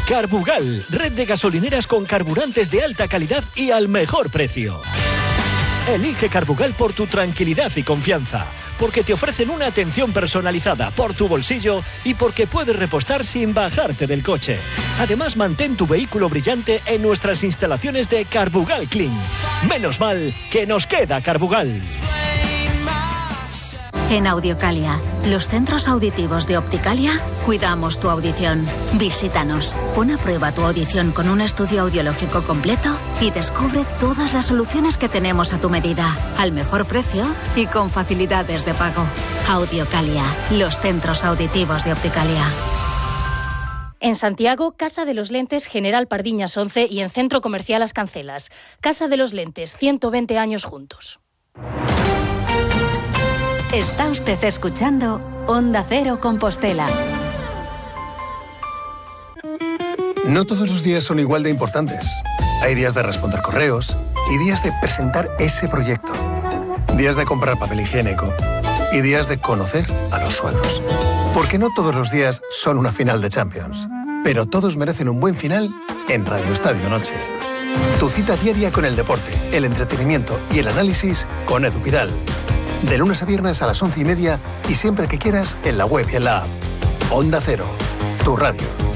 Carbugal, red de gasolineras con carburantes de alta calidad y al mejor precio. Elige Carbugal por tu tranquilidad y confianza, porque te ofrecen una atención personalizada por tu bolsillo y porque puedes repostar sin bajarte del coche. Además, mantén tu vehículo brillante en nuestras instalaciones de Carbugal Clean. Menos mal que nos queda Carbugal. En Audiocalia, los centros auditivos de Opticalia, cuidamos tu audición. Visítanos, pon a prueba tu audición con un estudio audiológico completo y descubre todas las soluciones que tenemos a tu medida, al mejor precio y con facilidades de pago. Audiocalia, los centros auditivos de Opticalia. En Santiago, Casa de los Lentes General Pardiñas 11 y en Centro Comercial Las Cancelas. Casa de los Lentes, 120 años juntos. Está usted escuchando Onda Cero Compostela. No todos los días son igual de importantes. Hay días de responder correos y días de presentar ese proyecto. Días de comprar papel higiénico y días de conocer a los suegros. Porque no todos los días son una final de Champions. Pero todos merecen un buen final en Radio Estadio Noche. Tu cita diaria con el deporte, el entretenimiento y el análisis con Edu Pidal. De lunes a viernes a las 11:30 y siempre que quieras en la web y en la app. Onda Cero, tu radio.